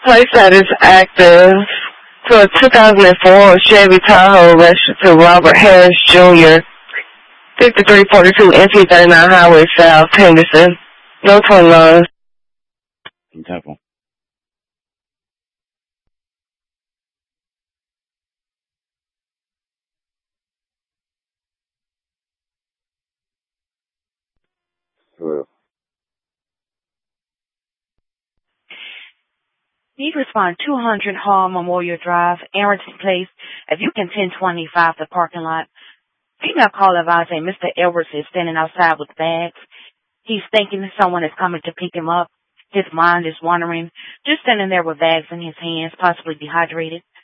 Place that is active to a 2004 Chevy Tahoe registered to Robert Harris Jr., 5342 NC 39 Highway South, Henderson. No 29. Temple. Need to respond 200 Hall Memorial Drive, Arrington Place, if you can 1025 the parking lot. Female caller advised that Mr. Edwards is standing outside with bags. He's thinking someone is coming to pick him up. His mind is wandering, just standing there with bags in his hands, possibly dehydrated.